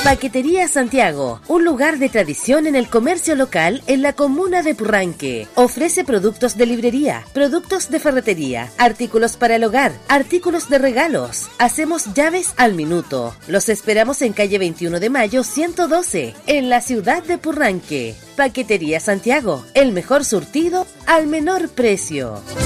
Paquetería Santiago, un lugar de tradición en el comercio local en la comuna de Purranque. Ofrece productos de librería, productos de ferretería, artículos para el hogar, artículos de regalos. Hacemos llaves al minuto. Los esperamos en calle 21 de Mayo 112, en la ciudad de Purranque. Paquetería Santiago, el mejor surtido al menor precio.